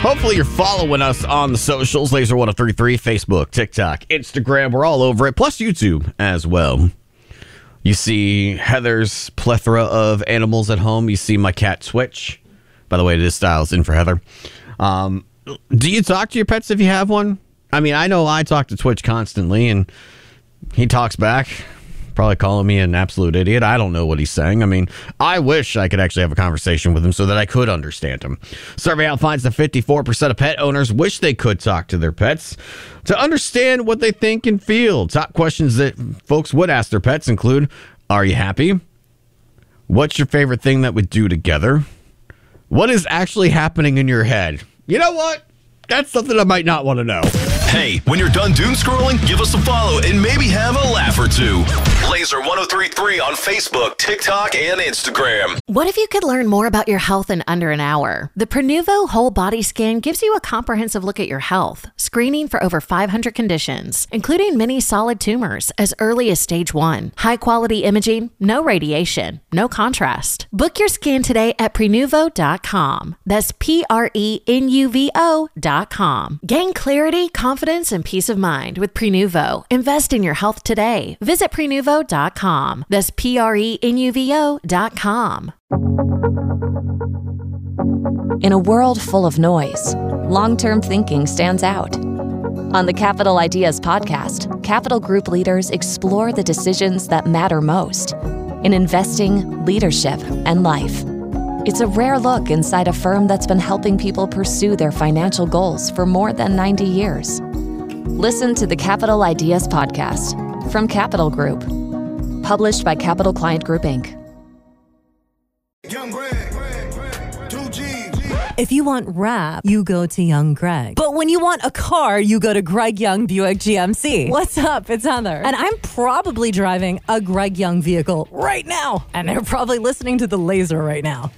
Hopefully you're following us on the socials. Laser 1033, Facebook, TikTok, Instagram. We're all over it. Plus YouTube as well. You see Heather's plethora of animals at home. You see my cat Twitch. By the way, this style's in for Heather. Do you talk to your pets if you have one? I mean, I know I talk to Twitch constantly, and he talks back. Probably calling me an absolute idiot. I don't know what he's saying. I mean, I wish I could actually have a conversation with him so that I could understand him. Survey out finds that 54% of pet owners wish they could talk to their pets to understand what they think and feel. Top questions that folks would ask their pets include, are you happy? What's your favorite thing that we do together? What is actually happening in your head? You know what? That's something I might not want to know. Hey, when you're done doom scrolling, give us a follow and maybe have a laugh or two. Laser 1033 on Facebook, TikTok, and Instagram. What if you could learn more about your health in under an hour? The Prenuvo Whole Body Scan gives you a comprehensive look at your health, screening for over 500 conditions, including many solid tumors as early as stage 1. High-quality imaging, no radiation, no contrast. Book your scan today at Prenuvo.com. That's Prenuvo.com. Gain clarity, confidence, and peace of mind with Prenuvo. Invest in your health today. Visit Prenuvo.com. That's Prenuvo.com. In a world full of noise, long-term thinking stands out. On the Capital Ideas podcast, Capital Group leaders explore the decisions that matter most in investing, leadership, and life. It's a rare look inside a firm that's been helping people pursue their financial goals for more than 90 years. Listen to the Capital Ideas podcast from Capital Group, published by Capital Client Group, Inc. Young Greg, 2G. If you want rap, you go to Young Greg. But when you want a car, you go to Greg Young Buick GMC. What's up? It's Heather. And I'm probably driving a Greg Young vehicle right now. And they're probably listening to the Laser right now.